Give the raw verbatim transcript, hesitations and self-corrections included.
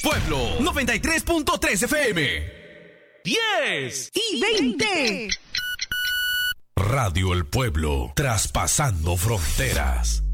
Pueblo noventa y tres punto tres F M. diez y veinte. Radio El Pueblo, traspasando fronteras.